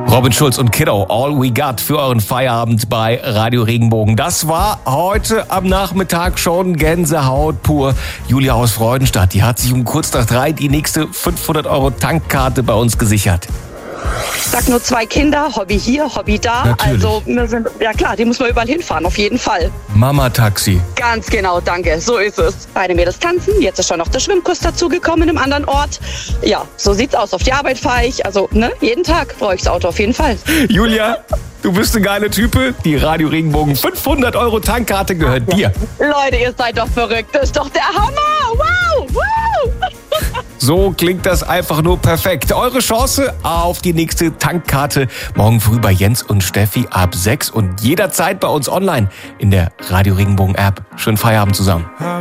Robin Schulz und Kiddo, All We Got für euren Feierabend bei Radio Regenbogen. Das war heute am Nachmittag schon Gänsehaut pur. Julia aus Freudenstadt, die hat sich um kurz nach 3 die nächste 500 € Tankkarte bei uns gesichert. Ich sag nur 2 Kinder, Hobby hier, Hobby da. Natürlich. Also, ja klar, die muss man überall hinfahren, auf jeden Fall. Mama-Taxi. Ganz genau, danke, so ist es. Beide Mädels tanzen, jetzt ist schon noch der Schwimmkurs dazugekommen in einem anderen Ort. Ja, so sieht's aus, auf die Arbeit fahre ich, also jeden Tag brauche ich das Auto auf jeden Fall. Julia, du bist eine geile Type. Die Radio Regenbogen 500 € Tankkarte gehört dir. Leute, ihr seid doch verrückt, das ist doch der Hammer, wow, wow. So klingt das einfach nur perfekt. Eure Chance auf die nächste Tankkarte morgen früh bei Jens und Steffi ab 6 und jederzeit bei uns online in der Radio Regenbogen App. Schönen Feierabend zusammen.